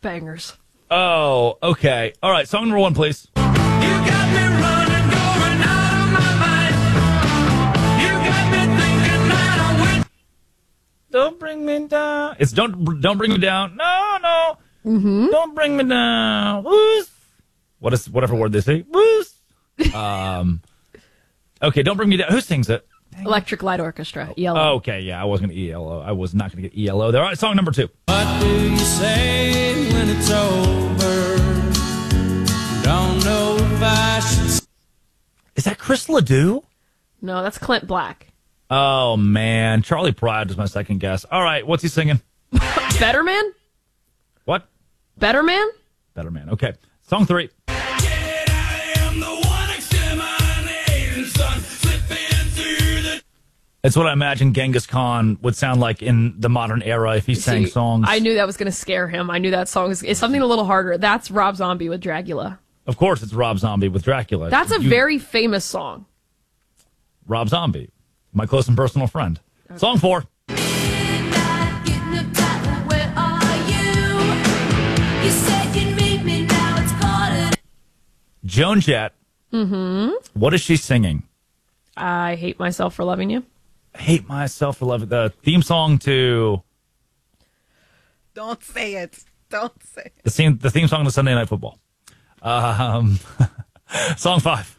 Bangers. Oh, okay. All right, song number 1, please. You got me running, going out of my mind. You got me thinking that I went. Don't bring me down. It's don't bring me down. No. Mm-hmm. Don't bring me down. Woos. Whatever word they say. Woos. Okay, don't bring me down. Who sings it? Electric Light Orchestra. ELO. Okay, yeah, I was going to ELO. I was not going to get ELO there. All right, song number 2. What do you say when it's over? Don't know if I should. Is that Chris Ledoux? No, that's Clint Black. Oh, man. Charlie Pride was my second guess. All right, what's he singing? Better Man? What? Better Man? Better Man. Okay. Song 3. It's what I imagine Genghis Khan would sound like in the modern era if he sang songs. I knew that was going to scare him. I knew that song is something a little harder. That's Rob Zombie with Dracula. Of course, it's Rob Zombie with Dracula. That's a very famous song. Rob Zombie, my close and personal friend. Okay. Song 4. Joan Jett. Mm-hmm. What is she singing? I Hate Myself for Loving You. Hate Myself for Loving. The theme song to. Don't say it. Don't say it. The theme song to Sunday Night Football. Song 5.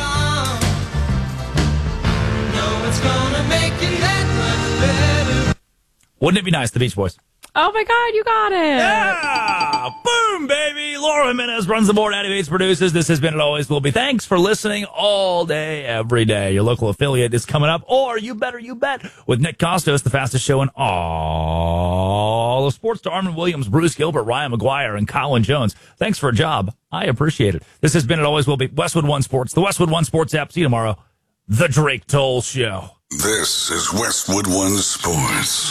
Wouldn't it be nice, the Beach Boys? Oh my God, you got it. Yeah! Boom, baby! Laura Jimenez runs the board. Addy Bates produces. This has been It Always Will Be. Thanks for listening all day, every day. Your local affiliate is coming up, or you better you bet, with Nick Costos, the fastest show in all of sports, to Armin Williams, Bruce Gilbert, Ryan McGuire, and Colin Jones. Thanks for a job. I appreciate it. This has been It Always Will Be. Westwood One Sports, the Westwood One Sports app. See you tomorrow. The Drake Toll Show. This is Westwood One Sports.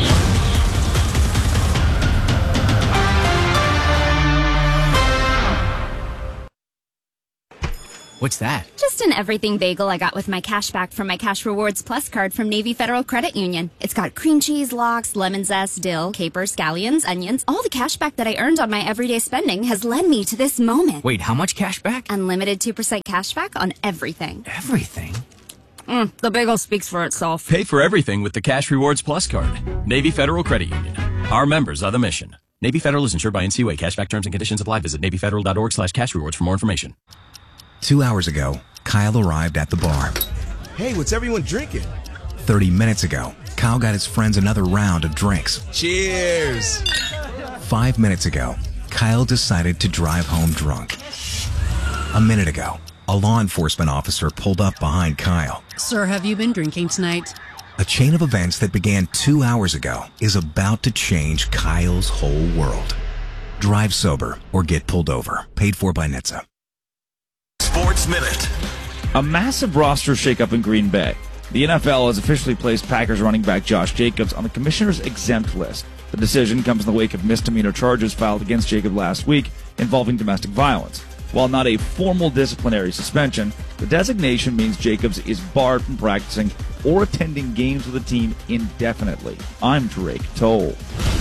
What's that? Just an everything bagel I got with my cash back from my Cash Rewards Plus card from Navy Federal Credit Union. It's got cream cheese, lox, lemon zest, dill, capers, scallions, onions. All the cash back that I earned on my everyday spending has led me to this moment. Wait, how much cash back? Unlimited 2% cash back on everything. Everything? The bagel speaks for itself. Pay for everything with the Cash Rewards Plus card. Navy Federal Credit Union. Our members are the mission. Navy Federal is insured by NCUA. Cashback terms and conditions apply. Visit NavyFederal.org/cashrewards for more information. 2 hours ago, Kyle arrived at the bar. Hey, what's everyone drinking? 30 minutes ago, Kyle got his friends another round of drinks. Cheers! 5 minutes ago, Kyle decided to drive home drunk. A minute ago, a law enforcement officer pulled up behind Kyle. Sir, have you been drinking tonight? A chain of events that began 2 hours ago is about to change Kyle's whole world. Drive sober or get pulled over. Paid for by NHTSA. Sports Minute. A massive roster shakeup in Green Bay. The NFL has officially placed Packers running back Josh Jacobs on the commissioner's exempt list. The decision comes in the wake of misdemeanor charges filed against Jacobs last week involving domestic violence. While not a formal disciplinary suspension, the designation means Jacobs is barred from practicing or attending games with the team indefinitely. I'm Drake Toll.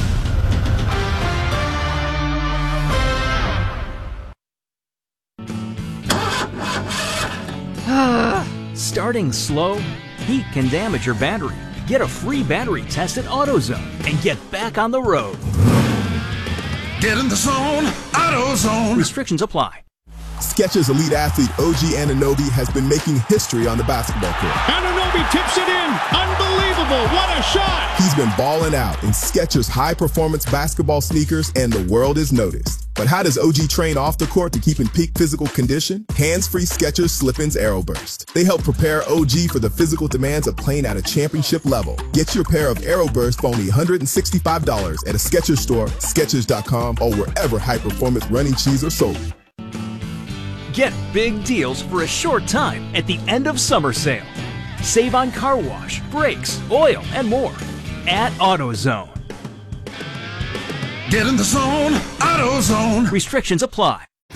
Starting slow, heat can damage your battery. Get a free battery test at AutoZone and get back on the road. Get in the zone, AutoZone. Restrictions apply. Skechers elite athlete OG Anunoby has been making history on the basketball court. Anunoby tips it in. Unbelievable. What a shot. He's been balling out in Skechers high-performance basketball sneakers, and the world is noticed. But how does OG train off the court to keep in peak physical condition? Hands-free Skechers Slip-ins AeroBurst. They help prepare OG for the physical demands of playing at a championship level. Get your pair of AeroBurst for only $165 at a Skechers store, Skechers.com, or wherever high-performance running shoes are sold. Get big deals for a short time at the end of summer sale. Save on car wash, brakes, oil, and more at AutoZone. Get in the zone, AutoZone. Restrictions apply.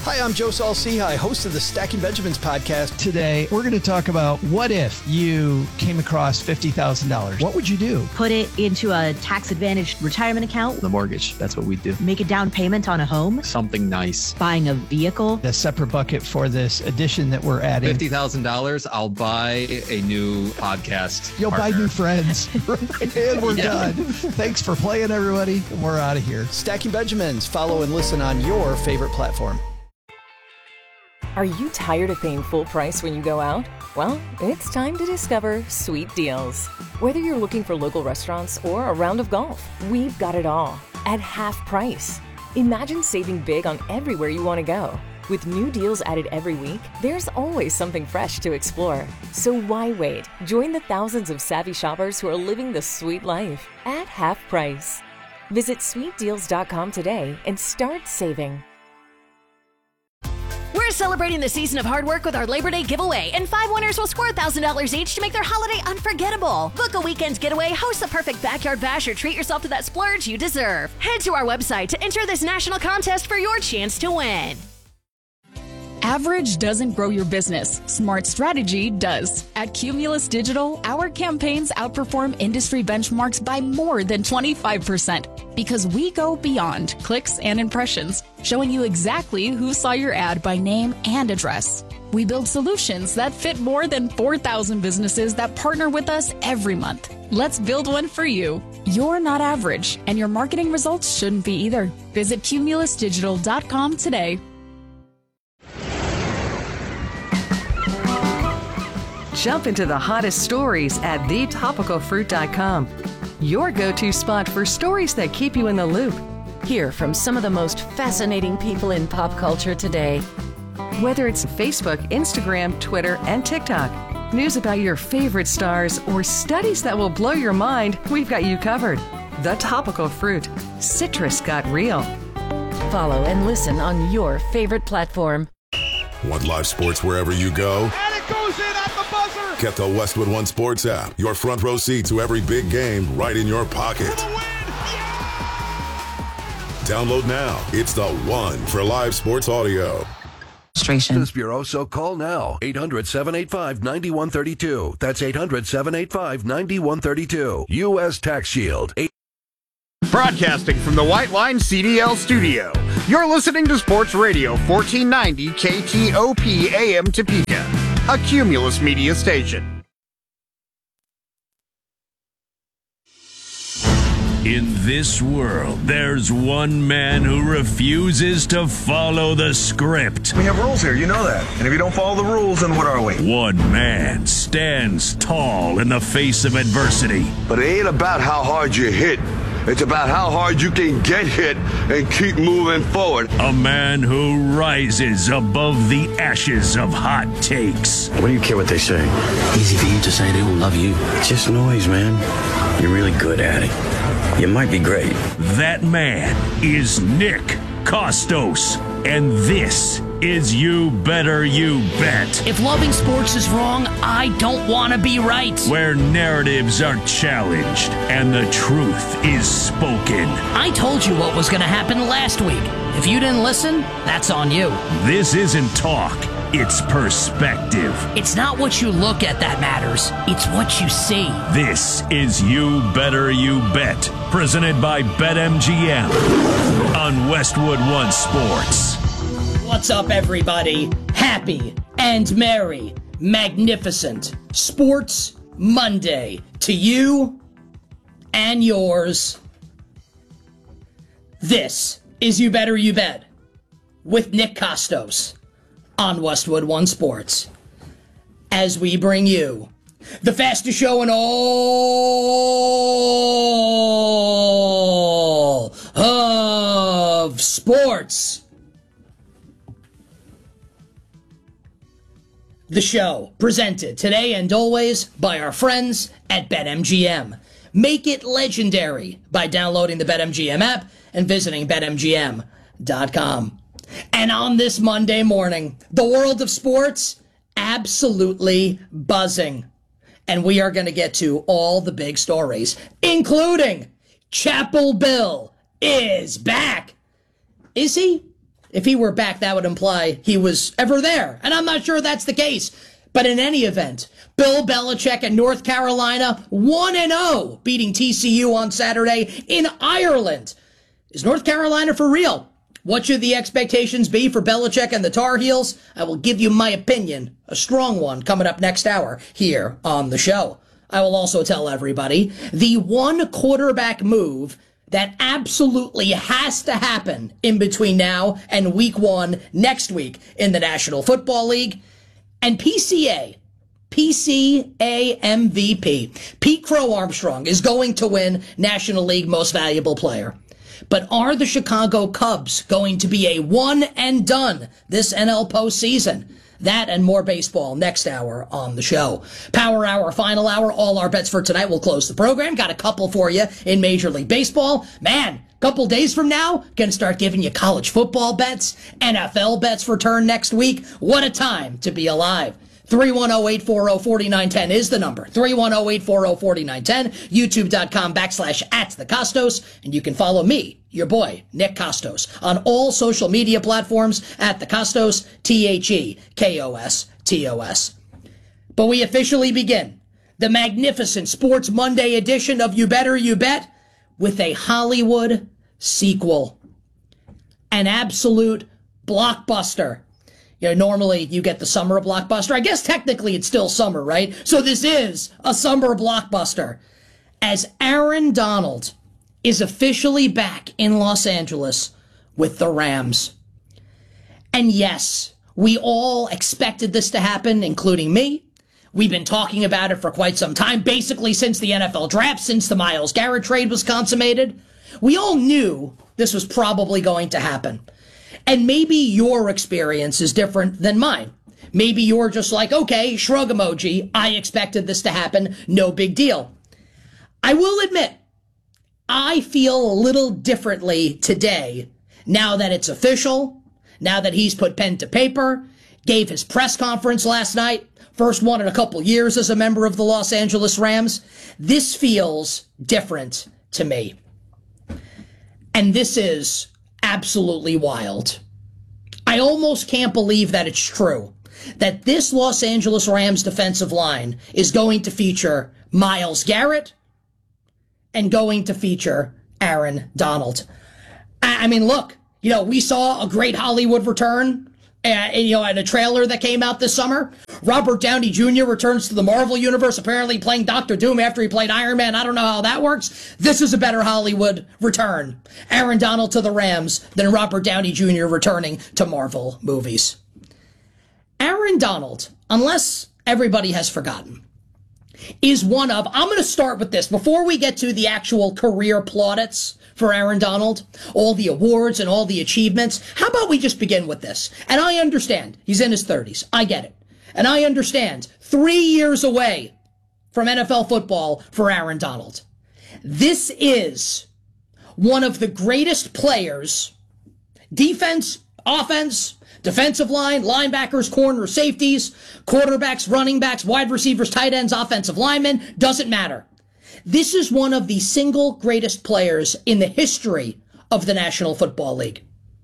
Hi, I'm Joe Saul-Sehy, host of the Stacking Benjamins podcast. Today, we're going to talk about what if you came across $50,000. What would you do? Put it into a tax-advantaged retirement account. The mortgage, that's what we do. Make a down payment on a home. Something nice. Buying a vehicle. A separate bucket for this addition that we're adding. $50,000, I'll buy a new podcast. You'll partner. buy new friends. And we're done. Thanks for playing, everybody. We're out of here. Stacking Benjamins. Follow and listen on your favorite platform. Are you tired of paying full price when you go out? Well, it's time to discover Sweet Deals. Whether you're looking for local restaurants or a round of golf, we've got it all at half price. Imagine saving big on everywhere you want to go. With new deals added every week, there's always something fresh to explore. So why wait? Join the thousands of savvy shoppers who are living the sweet life at half price. Visit sweetdeals.com today and start saving. We're celebrating the season of hard work with our Labor Day giveaway, and 5 winners will score $1,000 each to make their holiday unforgettable. Book a weekend getaway, host the perfect backyard bash, or treat yourself to that splurge you deserve. Head to our website to enter this national contest for your chance to win. Average doesn't grow your business. Smart strategy does. At Cumulus Digital, our campaigns outperform industry benchmarks by more than 25% because we go beyond clicks and impressions, showing you exactly who saw your ad by name and address. We build solutions that fit more than 4,000 businesses that partner with us every month. Let's build one for you. You're not average, and your marketing results shouldn't be either. Visit cumulusdigital.com today. Jump into the hottest stories at thetopicalfruit.com. Your go-to spot for stories that keep you in the loop. Hear from some of the most fascinating people in pop culture today. Whether it's Facebook, Instagram, Twitter, and TikTok, news about your favorite stars, or studies that will blow your mind, we've got you covered. The Topical Fruit. Citrus got real. Follow and listen on your favorite platform. Want live sports wherever you go? And it goes in at the buzzer! Get the Westwood One Sports app. Your front row seat to every big game right in your pocket. Download now. It's the one for live sports audio. This Bureau, so call now. 800-785-9132. That's 800-785-9132. U.S. Tax Shield. Broadcasting from the White Line CDL studio. You're listening to Sports Radio 1490 KTOP AM Topeka, a Cumulus Media station. In this world, there's one man who refuses to follow the script. We have rules here, you know that. And if you don't follow the rules, then what are we? One man stands tall in the face of adversity. But it ain't about how hard you hit. It's about how hard you can get hit and keep moving forward. A man who rises above the ashes of hot takes. What do you care what they say? Easy for you to say they will love you. It's just noise, man. You're really good at it. You might be great. That man is Nick Costos. And this is You Better You Bet. If loving sports is wrong, I don't want to be right. Where narratives are challenged and the truth is spoken. I told you what was going to happen last week. If you didn't listen, that's on you. This isn't talk. It's perspective. It's not what you look at that matters. It's what you see. This is You Better You Bet, presented by BetMGM on Westwood One Sports. What's up, everybody? Happy and merry, magnificent Sports Monday to you and yours. This is You Better You Bet with Nick Costos on Westwood One Sports, as we bring you the fastest show in all of sports. The show presented today and always by our friends at BetMGM. Make it legendary by downloading the BetMGM app and visiting BetMGM.com. And on this Monday morning, the world of sports, absolutely buzzing. And we are going to get to all the big stories, including Chapel Bill is back. Is he? If he were back, that would imply he was ever there. And I'm not sure that's the case. But in any event, Bill Belichick and North Carolina 1-0, beating TCU on Saturday in Ireland. Is North Carolina for real? What should the expectations be for Belichick and the Tar Heels? I will give you my opinion, a strong one, coming up next hour here on the show. I will also tell everybody the one quarterback move that absolutely has to happen in between now and week 1 next week in the National Football League. And PCA MVP, Pete Crow Armstrong, is going to win National League Most Valuable Player. But are the Chicago Cubs going to be a one and done this NL postseason? That and more baseball next hour on the show. Power Hour, Final Hour, all our bets for tonight will close the program. Got a couple for you in Major League Baseball. Man, couple days from now, gonna start giving you college football bets, NFL bets return next week. What a time to be alive. 310-840-4910 is the number. 310-840-4910. YouTube.com/@TheCostos. And you can follow me, your boy, Nick Costos, on all social media platforms at The Costos, TheKostos. But we officially begin the magnificent Sports Monday edition of You Better You Bet with a Hollywood sequel. An absolute blockbuster. You know, normally you get the summer blockbuster. I guess technically it's still summer, right? So this is a summer blockbuster. As Aaron Donald is officially back in Los Angeles with the Rams. And yes, we all expected this to happen, including me. We've been talking about it for quite some time, basically since the NFL draft, since the Myles Garrett trade was consummated. We all knew this was probably going to happen. And maybe your experience is different than mine. Maybe you're just like, okay, shrug emoji, I expected this to happen, no big deal. I will admit, I feel a little differently today, now that it's official, now that he's put pen to paper, gave his press conference last night, first one in a couple years as a member of the Los Angeles Rams. This feels different to me. And this is absolutely wild. I almost can't believe that it's true, that this Los Angeles Rams defensive line is going to feature Myles Garrett and going to feature Aaron Donald. I mean, look, you know, we saw a great Hollywood return, in a trailer that came out this summer. Robert Downey Jr. returns to the Marvel Universe, apparently playing Dr. Doom after he played Iron Man. I don't know how that works. This is a better Hollywood return. Aaron Donald to the Rams than Robert Downey Jr. returning to Marvel movies. Aaron Donald, unless everybody has forgotten, is one of, I'm going to start with this, before we get to the actual career plaudits for Aaron Donald, all the awards and all the achievements, how about we just begin with this? And I understand, he's in his 30s, I get it. And I understand, 3 years away from NFL football for Aaron Donald. This is one of the greatest players, defense, offense, defensive line, linebackers, corners, safeties, quarterbacks, running backs, wide receivers, tight ends, offensive linemen, doesn't matter. This is one of the single greatest players in the history of the National Football League.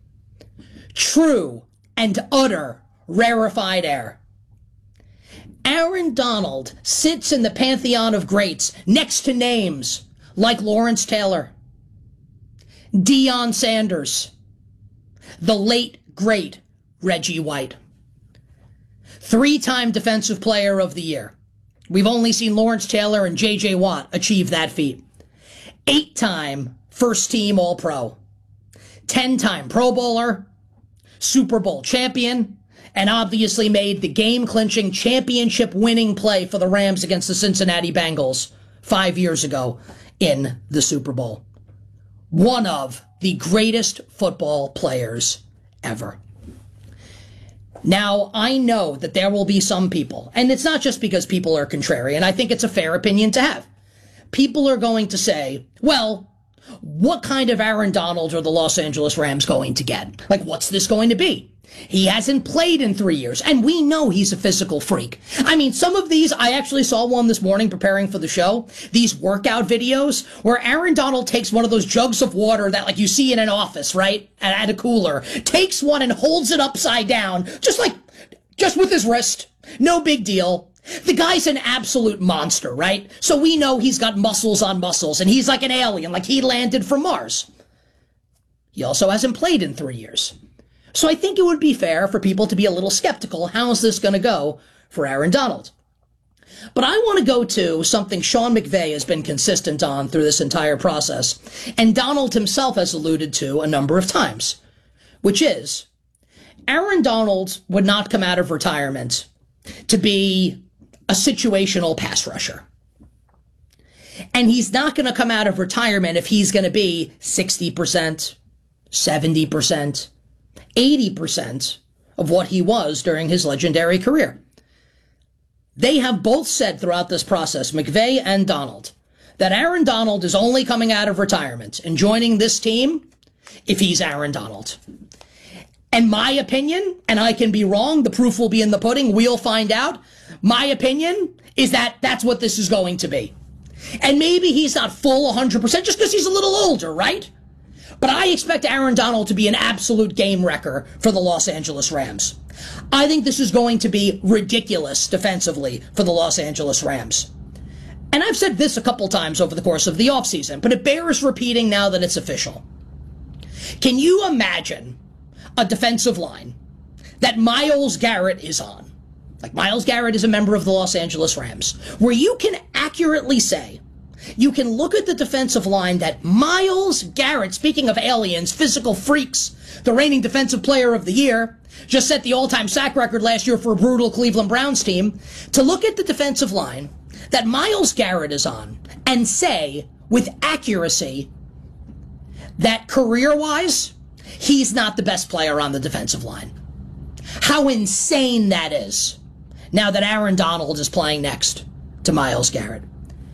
True and utter rarefied air. Aaron Donald sits in the pantheon of greats next to names like Lawrence Taylor, Deion Sanders, the late, great Reggie White. 3-time Defensive Player of the Year. We've only seen Lawrence Taylor and J.J. Watt achieve that feat. 8-time first-team All-Pro. 10-time Pro Bowler, Super Bowl champion, and obviously made the game-clinching, championship-winning play for the Rams against the Cincinnati Bengals 5 years ago in the Super Bowl. One of the greatest football players ever. Now, I know that there will be some people, and it's not just because people are contrary, and I think it's a fair opinion to have. People are going to say, well, what kind of Aaron Donald are the Los Angeles Rams going to get? Like, what's this going to be? He hasn't played in 3 years, and we know he's a physical freak. I mean, some of these, I actually saw one this morning preparing for the show, these workout videos where Aaron Donald takes one of those jugs of water that like you see in an office, right, at a cooler, takes one and holds it upside down, just with his wrist. No big deal. The guy's an absolute monster, right? So we know he's got muscles on muscles, and he's like an alien, like he landed from Mars. He also hasn't played in 3 years. So I think it would be fair for people to be a little skeptical. How's this going to go for Aaron Donald? But I want to go to something Sean McVay has been consistent on through this entire process, and Donald himself has alluded to a number of times, which is Aaron Donald would not come out of retirement to be a situational pass rusher. And he's not going to come out of retirement if he's going to be 60%, 70%, 80% of what he was during his legendary career. They have both said throughout this process, McVay and Donald, that Aaron Donald is only coming out of retirement and joining this team if he's Aaron Donald. And my opinion, and I can be wrong, the proof will be in the pudding, we'll find out. My opinion is that that's what this is going to be. And maybe he's not full 100% just because he's a little older, right? But I expect Aaron Donald to be an absolute game wrecker for the Los Angeles Rams. I think this is going to be ridiculous defensively for the Los Angeles Rams. And I've said this a couple times over the course of the offseason, but it bears repeating now that it's official. Can you imagine a defensive line that Myles Garrett is on? Like Myles Garrett is a member of the Los Angeles Rams, where you can accurately say, you can look at the defensive line that Myles Garrett, speaking of aliens, physical freaks, the reigning defensive player of the year, just set the all-time sack record last year for a brutal Cleveland Browns team, to look at the defensive line that Myles Garrett is on and say with accuracy that career-wise, he's not the best player on the defensive line. How insane that is now that Aaron Donald is playing next to Myles Garrett.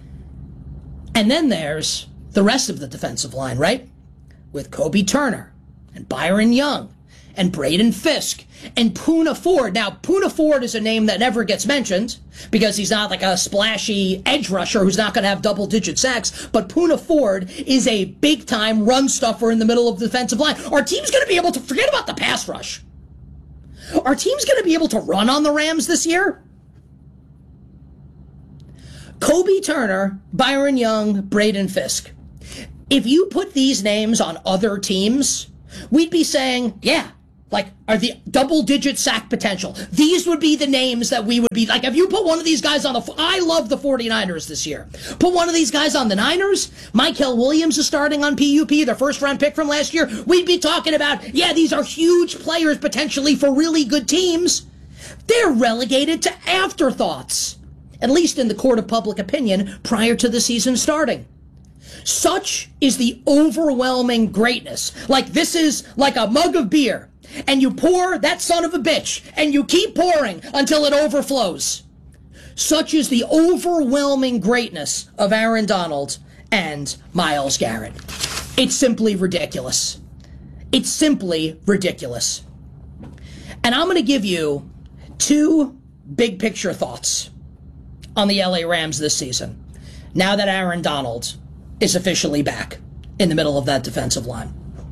And then there's the rest of the defensive line, right? With Kobe Turner and Byron Young and Braden Fisk and Poona Ford. Now, Poona Ford is a name that never gets mentioned because he's not like a splashy edge rusher who's not going to have double-digit sacks, but Poona Ford is a big-time run stuffer in the middle of the defensive line. Our team's going to be able to forget about the pass rush. Our team's going to be able to run on the Rams this year. Kobe Turner, Byron Young, Braden Fisk. If you put these names on other teams, we'd be saying, yeah, like, are the double-digit sack potential. These would be the names that we would be, like, if you put one of these guys on I love the 49ers this year. Put one of these guys on the Niners, Mykel Williams is starting on PUP, their first-round pick from last year, we'd be talking about, yeah, these are huge players potentially for really good teams. They're relegated to afterthoughts, at least in the court of public opinion, prior to the season starting. Such is the overwhelming greatness. Like, this is like a mug of beer, and you pour that son of a bitch, and you keep pouring until it overflows. Such is the overwhelming greatness of Aaron Donald and Myles Garrett. It's simply ridiculous. It's simply ridiculous. And I'm going to give you two big picture thoughts on the LA Rams this season, now that Aaron Donald is officially back in the middle of that defensive line.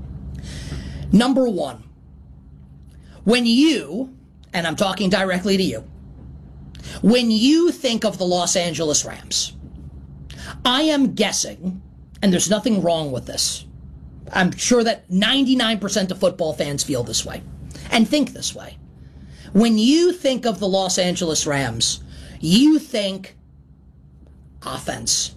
Number one, when you, and I'm talking directly to you, when you think of the Los Angeles Rams, I am guessing, and there's nothing wrong with this, I'm sure that 99% of football fans feel this way and think this way. When you think of the Los Angeles Rams, you think offense.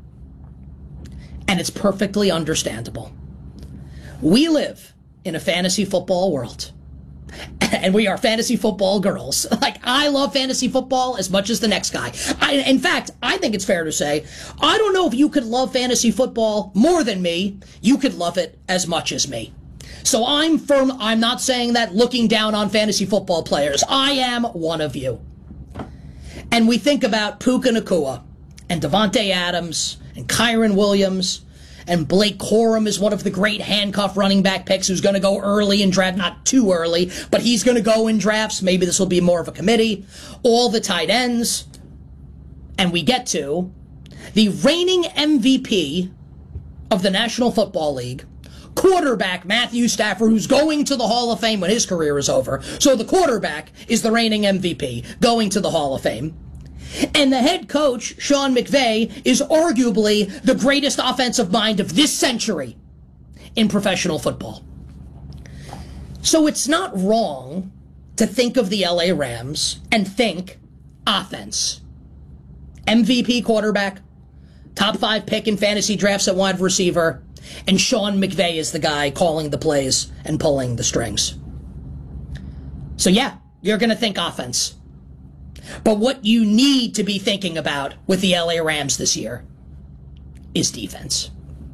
And it's perfectly understandable. We live in a fantasy football world. And we are fantasy football girls. Like, I love fantasy football as much as the next guy. In fact, I think it's fair to say, I don't know if you could love fantasy football more than me. You could love it as much as me. So I'm firm. I'm not saying that looking down on fantasy football players. I am one of you. And we think about Puka Nacua and Devontae Adams and Kyron Williams and Blake Corum is one of the great handcuff running back picks who's going to go early in draft, not too early, but he's going to go in drafts. Maybe this will be more of a committee. All the tight ends. And we get to the reigning MVP of the National Football League, quarterback Matthew Stafford, who's going to the Hall of Fame when his career is over. So the quarterback is the reigning MVP going to the Hall of Fame. And the head coach, Sean McVay, is arguably the greatest offensive mind of this century in professional football. So it's not wrong to think of the LA Rams and think offense. MVP quarterback, top 5 pick in fantasy drafts at wide receiver, and Sean McVay is the guy calling the plays and pulling the strings. So yeah, you're going to think offense. But what you need to be thinking about with the LA Rams this year is defense.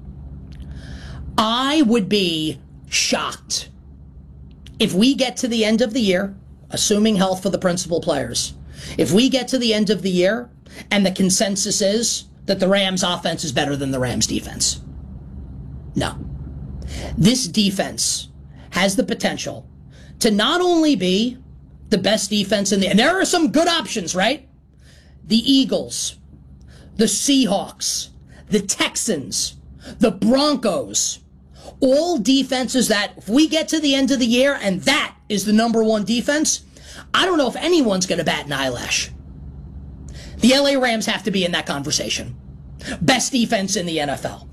I would be shocked if we get to the end of the year, assuming health for the principal players, if we get to the end of the year and the consensus is that the Rams offense is better than the Rams defense. No. This defense has the potential to not only be the best defense in the... And there are some good options, right? The Eagles, the Seahawks, the Texans, the Broncos. All defenses that if we get to the end of the year and that is the number one defense, I don't know if anyone's going to bat an eyelash. The LA Rams have to be in that conversation. Best defense in the NFL.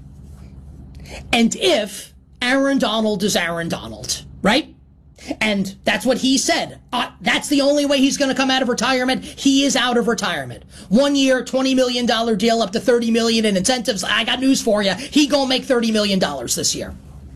And if Aaron Donald is Aaron Donald, right? And that's what he said. That's the only way he's going to come out of retirement. He is out of retirement. 1 year, $20 million deal up to $30 million in incentives. I got news for you. He gonna make $30 million this year.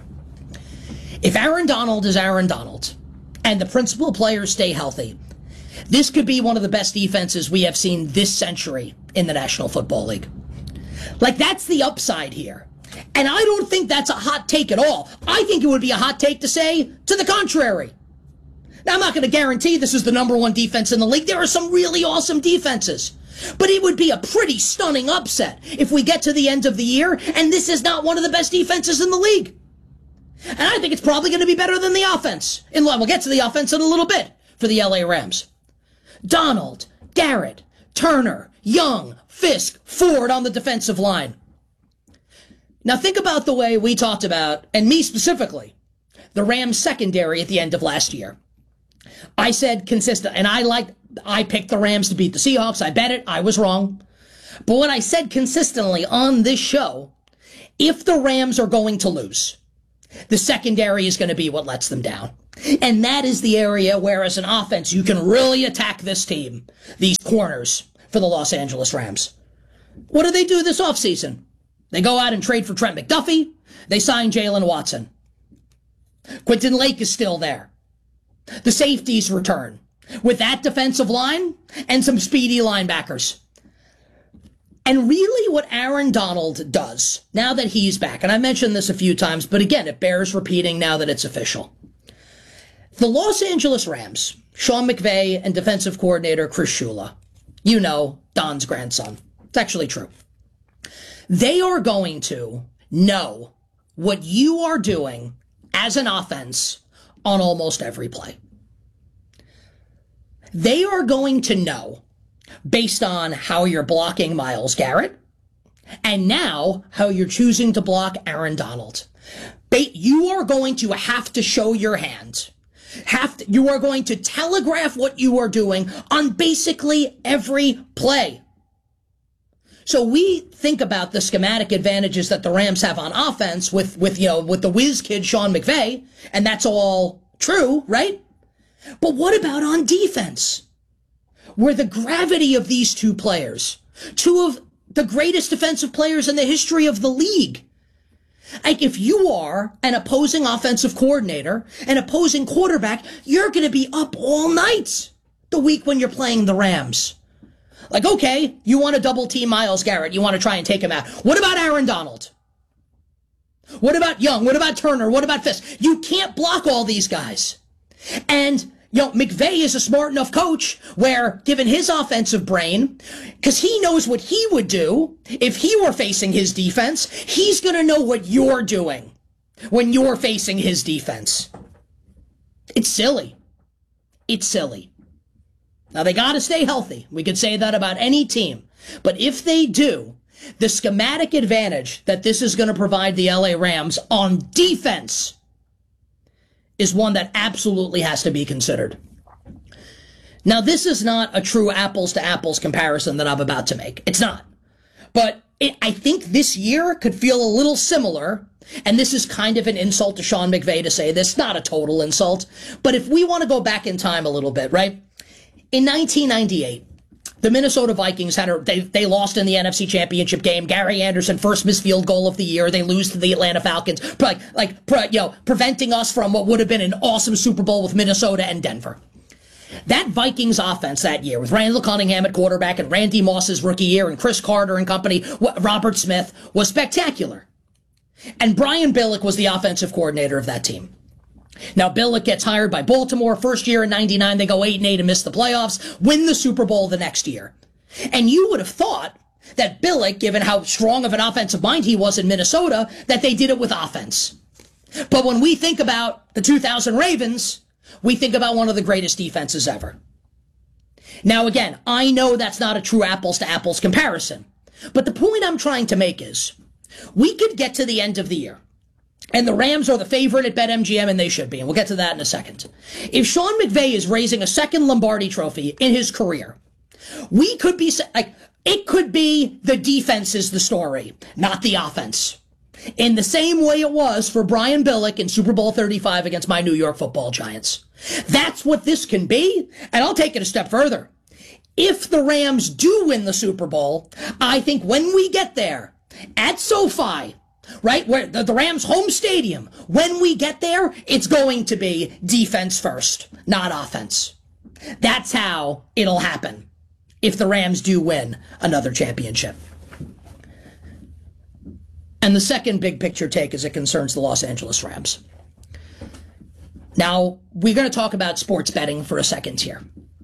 If Aaron Donald is Aaron Donald and the principal players stay healthy, this could be one of the best defenses we have seen this century in the National Football League. Like, that's the upside here. And I don't think that's a hot take at all. I think it would be a hot take to say to the contrary. Now, I'm not going to guarantee this is the number one defense in the league. There are some really awesome defenses. But it would be a pretty stunning upset if we get to the end of the year and this is not one of the best defenses in the league. And I think it's probably going to be better than the offense. And we'll get to the offense in a little bit for the LA Rams. Donald, Garrett, Turner, Young, Fisk, Ford on the defensive line. Now think about the way we talked about, and me specifically, the Rams secondary at the end of last year. I said consistent, and I picked the Rams to beat the Seahawks. I bet it. I was wrong. But what I said consistently on this show, if the Rams are going to lose, the secondary is going to be what lets them down. And that is the area where, as an offense, you can really attack this team, these corners for the Los Angeles Rams. What do they do this offseason? They go out and trade for Trent McDuffie. They sign Jalen Watson. Quentin Lake is still there. The safeties return with that defensive line and some speedy linebackers. And really what Aaron Donald does, now that he's back, and I mentioned this a few times, but again, it bears repeating now that it's official. The Los Angeles Rams, Sean McVay and defensive coordinator Chris Shula, you know, Don's grandson. It's actually true. They are going to know what you are doing as an offense on almost every play. They are going to know, based on how you're blocking Myles Garrett, and now how you're choosing to block Aaron Donald. You are going to have to show your hand. You are going to telegraph what you are doing on basically every play. So we think about the schematic advantages that the Rams have on offense with the whiz kid Sean McVay, and that's all true, right? But what about on defense? Where the gravity of these two players, two of the greatest defensive players in the history of the league. Like, if you are an opposing offensive coordinator, an opposing quarterback, you're going to be up all night the week when you're playing the Rams. Like, okay, you want to double team Myles Garrett. You want to try and take him out. What about Aaron Donald? What about Young? What about Turner? What about Fisk? You can't block all these guys. And McVay is a smart enough coach where, given his offensive brain, because he knows what he would do if he were facing his defense, he's going to know what you're doing when you're facing his defense. It's silly. It's silly. Now, they got to stay healthy. We could say that about any team. But if they do, the schematic advantage that this is going to provide the LA Rams on defense is one that absolutely has to be considered. Now, this is not a true apples-to-apples comparison that I'm about to make. It's not. But I think this year could feel a little similar, and this is kind of an insult to Sean McVay to say this, not a total insult. But if we want to go back in time a little bit, right? In 1998, the Minnesota Vikings they lost in the NFC Championship game. Gary Anderson, first missed field goal of the year. They lose to the Atlanta Falcons, preventing us from what would have been an awesome Super Bowl with Minnesota and Denver. That Vikings offense that year, with Randall Cunningham at quarterback and Randy Moss's rookie year and Chris Carter and company, Robert Smith, was spectacular. And Brian Billick was the offensive coordinator of that team. Now, Billick gets hired by Baltimore. First year in 99, they go 8-8 and miss the playoffs, win the Super Bowl the next year. And you would have thought that Billick, given how strong of an offensive mind he was in Minnesota, that they did it with offense. But when we think about the 2000 Ravens, we think about one of the greatest defenses ever. Now, again, I know that's not a true apples-to-apples comparison. But the point I'm trying to make is, we could get to the end of the year, and the Rams are the favorite at BetMGM, and they should be, and we'll get to that in a second. If Sean McVay is raising a second Lombardi trophy in his career, we could be, it could be the defense is the story, not the offense. In the same way it was for Brian Billick in Super Bowl 35 against my New York Football Giants. That's what this can be, and I'll take it a step further. If the Rams do win the Super Bowl, I think when we get there, at SoFi, right, where the Rams' home stadium, when we get there, it's going to be defense first, not offense. That's how it'll happen if the Rams do win another championship. And the second big picture take as it concerns the Los Angeles Rams. Now, we're going to talk about sports betting for a second here.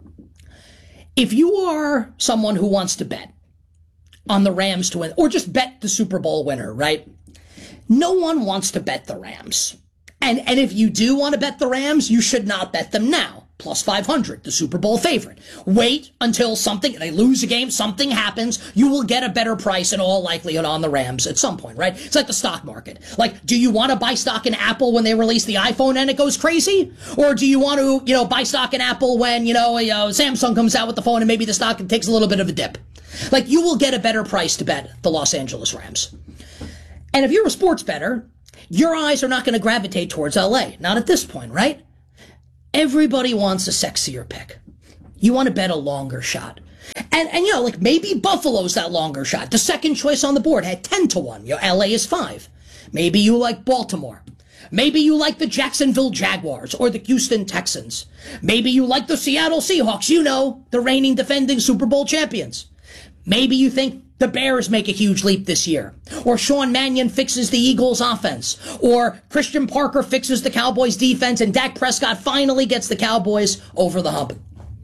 If you are someone who wants to bet on the Rams to win, or just bet the Super Bowl winner, right? No one wants to bet the Rams. And if you do want to bet the Rams, you should not bet them now. Plus 500, the Super Bowl favorite. Wait until they lose a game, something happens, you will get a better price in all likelihood on the Rams at some point, right? It's like the stock market. Like, do you want to buy stock in Apple when they release the iPhone and it goes crazy? Or do you want to, buy stock in Apple when, Samsung comes out with the phone and maybe the stock takes a little bit of a dip? Like, you will get a better price to bet the Los Angeles Rams. And if you're a sports bettor, your eyes are not going to gravitate towards LA. Not at this point, right? Everybody wants a sexier pick. You want to bet a longer shot. And maybe Buffalo's that longer shot. The second choice on the board had 10-1. LA is 5. Maybe you like Baltimore. Maybe you like the Jacksonville Jaguars or the Houston Texans. Maybe you like the Seattle Seahawks, the reigning defending Super Bowl champions. Maybe you think the Bears make a huge leap this year, or Sean Mannion fixes the Eagles offense, or Christian Parker fixes the Cowboys defense, and Dak Prescott finally gets the Cowboys over the hump.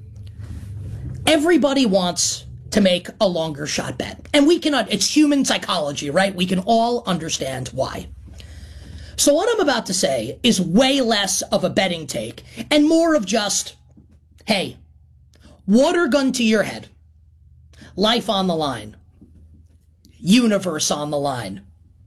Everybody wants to make a longer shot bet, and we cannot. It's human psychology, right? We can all understand why. So what I'm about to say is way less of a betting take and more of just, hey, water gun to your head, life on the line, universe on the line.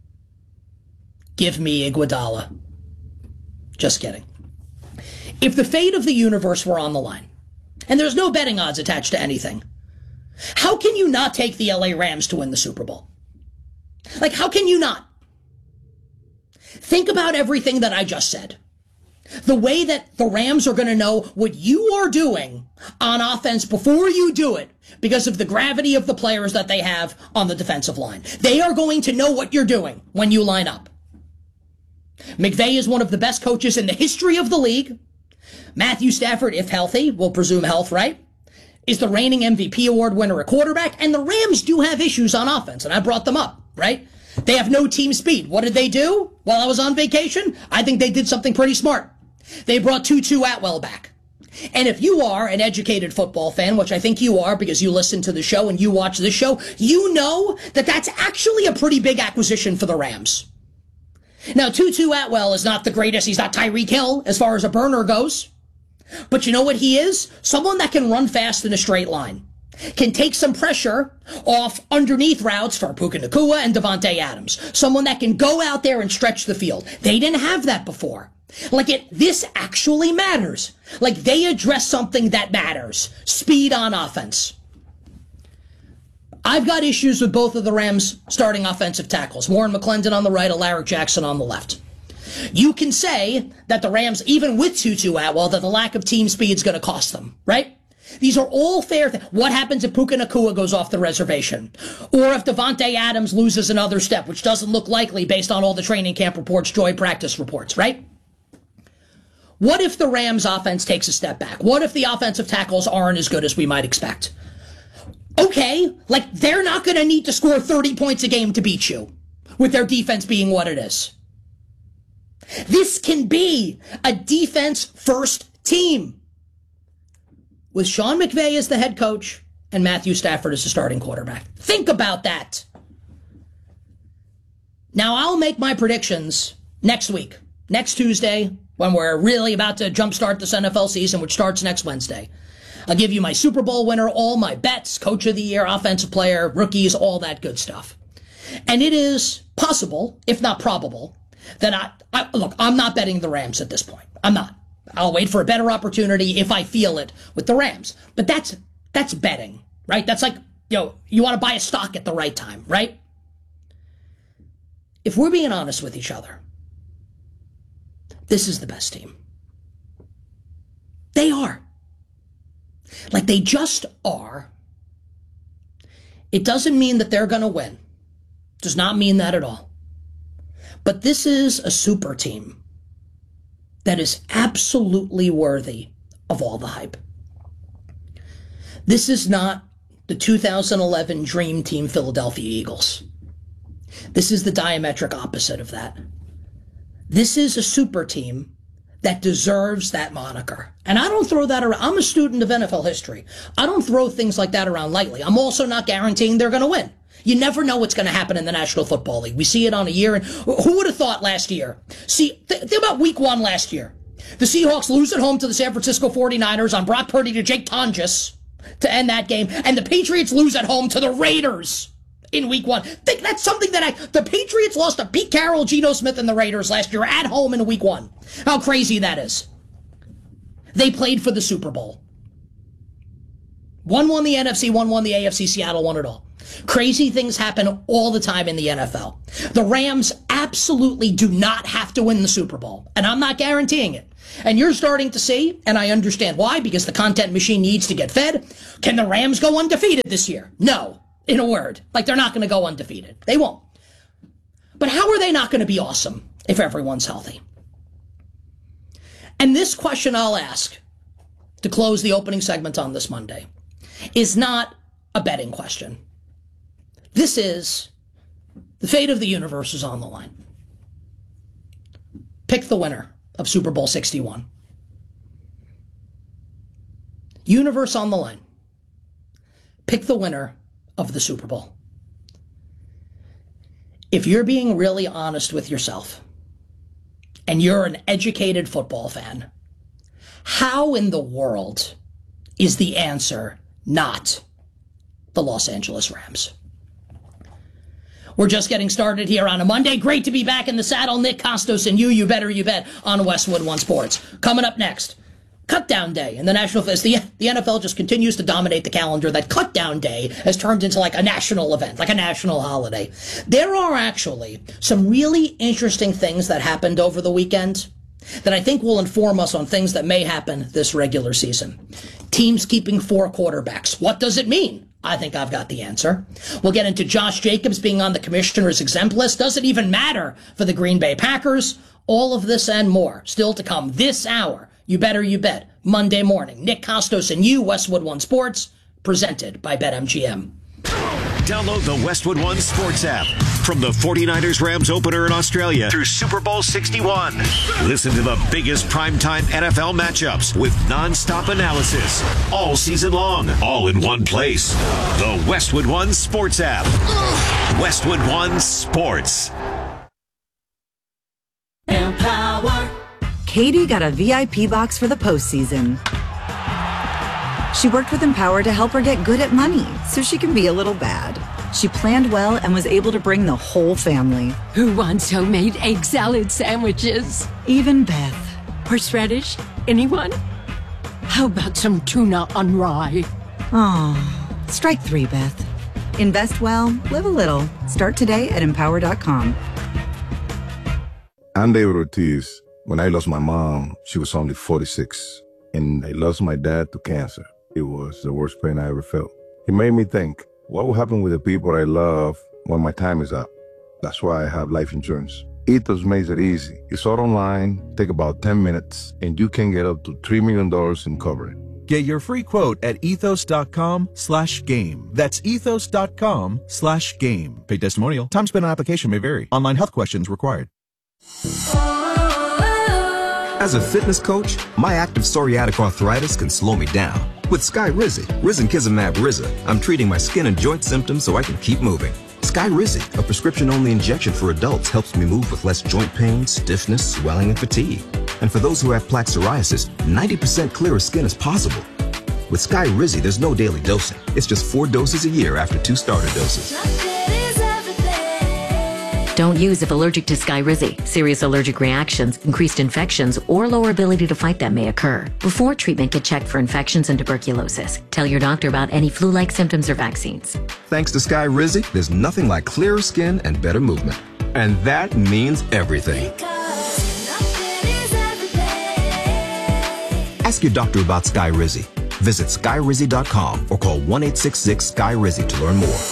Give me Iguodala. Just kidding. If the fate of the universe were on the line, and there's no betting odds attached to anything, how can you not take the LA Rams to win the Super Bowl? Like, how can you not? Think about everything that I just said. The way that the Rams are going to know what you are doing on offense before you do it because of the gravity of the players that they have on the defensive line. They are going to know what you're doing when you line up. McVay is one of the best coaches in the history of the league. Matthew Stafford, if healthy, we'll presume health, right, is the reigning MVP award winner at quarterback. And the Rams do have issues on offense, and I brought them up, right? They have no team speed. What did they do while I was on vacation? I think they did something pretty smart. They brought Tutu Atwell back. And if you are an educated football fan, which I think you are because you listen to the show and you watch this show, you know that that's actually a pretty big acquisition for the Rams. Now, Tutu Atwell is not the greatest. He's not Tyreek Hill as far as a burner goes. But you know what he is? Someone that can run fast in a straight line. Can take some pressure off underneath routes for Puka Nacua and Devontae Adams. Someone that can go out there and stretch the field. They didn't have that before. This actually matters. They address something that matters. Speed on offense. I've got issues with both of the Rams' starting offensive tackles. Warren McClendon on the right, Alaric Jackson on the left. You can say that the Rams, even with Tutu Atwell, that the lack of team speed is going to cost them, right? These are all fair things. What happens if Puka Nacua goes off the reservation? Or if Devontae Adams loses another step, which doesn't look likely based on all the training camp reports, joy practice reports, right? What if the Rams offense takes a step back? What if the offensive tackles aren't as good as we might expect? Okay, they're not going to need to score 30 points a game to beat you, with their defense being what it is. This can be a defense-first team, with Sean McVay as the head coach and Matthew Stafford as the starting quarterback. Think about that. Now, I'll make my predictions next week, next Tuesday, when we're really about to jumpstart this NFL season, which starts next Wednesday. I'll give you my Super Bowl winner, all my bets, coach of the year, offensive player, rookies, all that good stuff. And it is possible, if not probable, that look, I'm not betting the Rams at this point. I'm not. I'll wait for a better opportunity if I feel it with the Rams. But that's betting, right? That's you want to buy a stock at the right time, right? If we're being honest with each other, this is the best team. They are. They just are. It doesn't mean that they're going to win. Does not mean that at all. But this is a super team that is absolutely worthy of all the hype. This is not the 2011 Dream Team Philadelphia Eagles. This is the diametric opposite of that. This is a super team that deserves that moniker. And I don't throw that around. I'm a student of NFL history. I don't throw things like that around lightly. I'm also not guaranteeing they're going to win. You never know what's going to happen in the National Football League. We see it on a year. And who would have thought last year? Think about week 1 last year. The Seahawks lose at home to the San Francisco 49ers on Brock Purdy to Jake Tonjes to end that game. And the Patriots lose at home to the Raiders in week 1. Think that's something that the Patriots lost to Pete Carroll, Geno Smith, and the Raiders last year at home in week 1. How crazy that is. They played for the Super Bowl. One won the NFC, one won the AFC, Seattle won it all. Crazy things happen all the time in the NFL. The Rams absolutely do not have to win the Super Bowl, and I'm not guaranteeing it. And you're starting to see, and I understand why, because the content machine needs to get fed. Can the Rams go undefeated this year? No, in a word. They're not going to go undefeated. They won't. But how are they not going to be awesome if everyone's healthy? And this question I'll ask to close the opening segment on this Monday is not a betting question. This is the fate of the universe is on the line. Pick the winner of Super Bowl 61. Universe on the line. Pick the winner of the Super Bowl. If you're being really honest with yourself, and you're an educated football fan, how in the world is the answer not the Los Angeles Rams? We're just getting started here on a Monday. Great to be back in the saddle. Nick Costos and you better you bet, on Westwood One Sports. Coming up next, Cutdown Day in the National Fest. The NFL just continues to dominate the calendar. That Cutdown Day has turned into a national event, a national holiday. There are actually some really interesting things that happened over the weekend that I think will inform us on things that may happen this regular season. Teams keeping 4 quarterbacks. What does it mean? I think I've got the answer. We'll get into Josh Jacobs being on the commissioner's exempt list. Does it even matter for the Green Bay Packers? All of this and more still to come this hour. You better you bet. Monday morning. Nick Costos and you, Westwood One Sports, presented by BetMGM. Download the Westwood One Sports app. From the 49ers-Rams opener in Australia through Super Bowl 61. Listen to the biggest primetime NFL matchups with non-stop analysis all season long, all in one place. The Westwood One Sports app. Westwood One Sports. Empower. Katie got a VIP box for the postseason. She worked with Empower to help her get good at money so she can be a little bad. She planned well and was able to bring the whole family. Who wants homemade egg salad sandwiches? Even Beth. Horseradish? Anyone? How about some tuna on rye? Oh, strike 3, Beth. Invest well, live a little. Start today at Empower.com. I'm David Ortiz. When I lost my mom, she was only 46. And I lost my dad to cancer. It was the worst pain I ever felt. It made me think, what will happen with the people I love when my time is up? That's why I have life insurance. Ethos makes it easy. It's all online, take about 10 minutes, and you can get up to $3 million in coverage. Get your free quote at ethos.com/game. That's ethos.com/game. Paid testimonial. Time spent on application may vary. Online health questions required. As a fitness coach, my active psoriatic arthritis can slow me down. With Skyrizi, Risankizumab Riza, I'm treating my skin and joint symptoms so I can keep moving. Skyrizi, a prescription-only injection for adults, helps me move with less joint pain, stiffness, swelling, and fatigue. And for those who have plaque psoriasis, 90% clearer skin is possible. With Skyrizi, there's no daily dosing. It's just 4 doses a year after 2 starter doses. Don't use if allergic to Skyrizi. Serious allergic reactions, increased infections, or lower ability to fight them may occur. Before treatment, get checked for infections and tuberculosis. Tell your doctor about any flu-like symptoms or vaccines. Thanks to Skyrizi, there's nothing like clearer skin and better movement. And that means everything. Ask your doctor about Skyrizi. Visit Skyrizi.com or call 1-866-SKY-RIZI to learn more.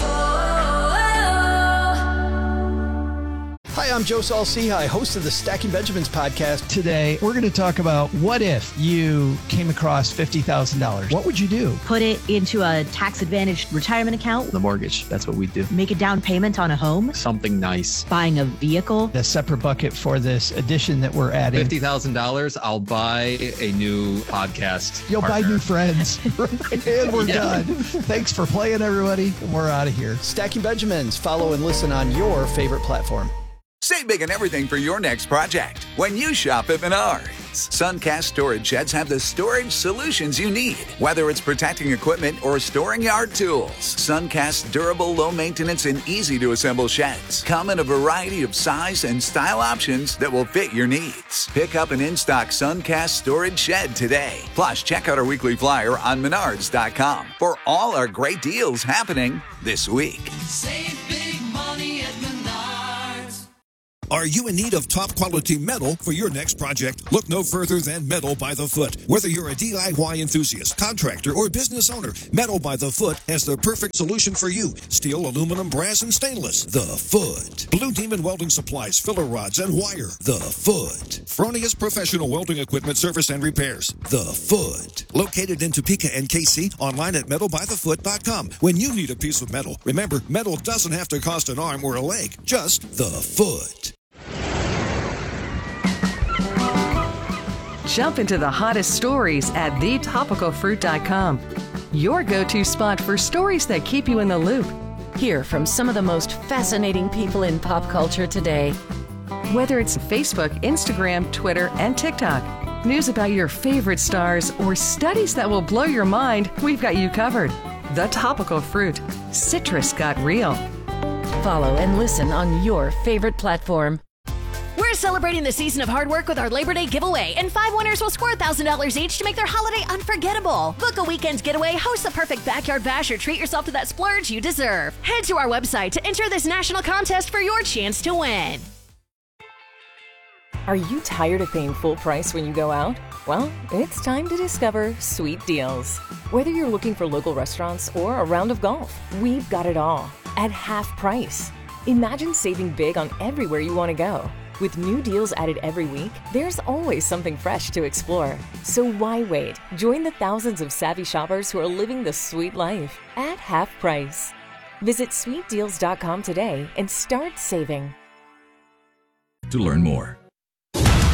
Hi, I'm Joe Saul-Sehy, host of the Stacking Benjamins podcast. Today, we're going to talk about what if you came across $50,000? What would you do? Put it into a tax-advantaged retirement account. The mortgage, that's what we do. Make a down payment on a home. Something nice. Buying a vehicle. A separate bucket for this addition that we're adding. $50,000, I'll buy a new podcast. You'll partner. buy new friends. And we're done. Thanks for playing, everybody. We're out of here. Stacking Benjamins. Follow and listen on your favorite platform. Save big on everything for your next project when you shop at Menards. Suncast storage sheds have the storage solutions you need, whether it's protecting equipment or storing yard tools. Suncast's durable, low maintenance, and easy to assemble sheds come in a variety of size and style options that will fit your needs. Pick up an in-stock Suncast storage shed today. Plus, check out our weekly flyer on Menards.com for all our great deals happening this week. Save big money at Menards. Are you in need of top quality metal for your next project? Look no further than Metal by the Foot. Whether you're a DIY enthusiast, contractor, or business owner, Metal by the Foot has the perfect solution for you. Steel, aluminum, brass, and stainless. The Foot. Blue Demon Welding Supplies, filler rods, and wire. The Foot. Fronius Professional Welding Equipment Service and Repairs. The Foot. Located in Topeka and KC, online at metalbythefoot.com. When you need a piece of metal, remember, metal doesn't have to cost an arm or a leg, just the Foot. Jump into the hottest stories at thetopicalfruit.com. Your go-to spot for stories that keep you in the loop. Hear from some of the most fascinating people in pop culture today. Whether it's Facebook, Instagram, Twitter, and TikTok, news about your favorite stars, or studies that will blow your mind, we've got you covered. The Topical Fruit. Citrus got real. Follow and listen on your favorite platform. We're celebrating the season of hard work with our Labor Day giveaway, and 5 winners will score $1,000 each to make their holiday unforgettable. Book a weekend getaway, host the perfect backyard bash, or treat yourself to that splurge you deserve. Head to our website to enter this national contest for your chance to win. Are you tired of paying full price when you go out? Well, it's time to discover Sweet Deals. Whether you're looking for local restaurants or a round of golf, we've got it all at half price. Imagine saving big on everywhere you want to go. With new deals added every week, there's always something fresh to explore. So why wait? Join the thousands of savvy shoppers who are living the sweet life at half price. Visit sweetdeals.com today and start saving. To learn more,